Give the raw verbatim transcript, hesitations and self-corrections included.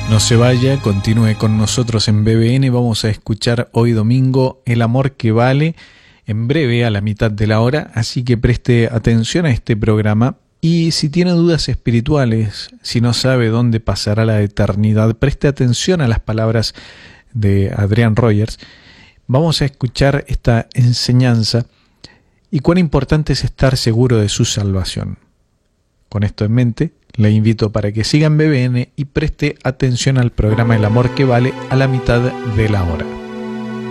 No se vaya, continúe con nosotros en B B N. Vamos a escuchar hoy domingo El amor que vale, en breve a la mitad de la hora, así que preste atención a este programa. Y si tiene dudas espirituales, si no sabe dónde pasará la eternidad, preste atención a las palabras de Adrián Rogers. Vamos a escuchar esta enseñanza y cuán importante es estar seguro de su salvación. Con esto en mente, le invito para que siga en B B N y preste atención al programa El amor que vale a la mitad de la hora.